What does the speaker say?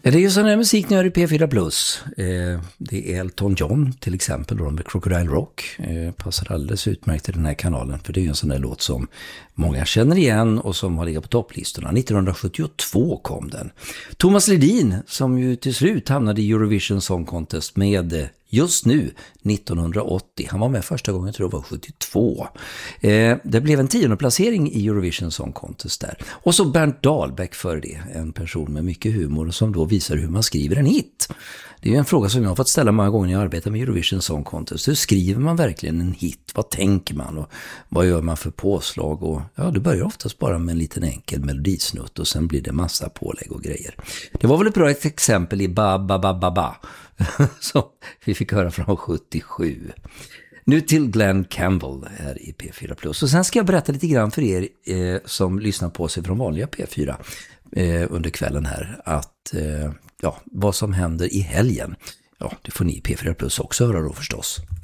Ja, det är ju sån här musik nu i P4+. Det är Elton John till exempel då med Crocodile Rock. Passar alldeles utmärkt i den här kanalen, för det är ju en sån där låt som många känner igen och som har legat på topplistorna. 1972 kom den. Thomas Ledin, som ju till slut hamnade i Eurovision Song Contest med just nu 1980. Han var med första gången, tror jag var 72. Det blev en 10:e placering i Eurovision Song Contest där. Och så Bernt Dahlbäck för det. En person med mycket humor som då visar hur man skriver en hit. Det är ju en fråga som jag har fått ställa många gånger när jag arbetar med Eurovision Song Contest. Hur skriver man verkligen en hit? Vad tänker man? Och vad gör man för påslag? Och ja, det börjar oftast bara med en liten enkel melodisnutt och sen blir det massa pålägg och grejer. Det var väl ett bra exempel i Ba Ba Ba Ba Ba som vi fick höra från 77. Nu till Glenn Campbell här i P4+. Och sen ska jag berätta lite grann för er som lyssnar på sig från vanliga P4 under kvällen här att vad som händer i helgen. Ja, det får ni i P4+ också höra då förstås.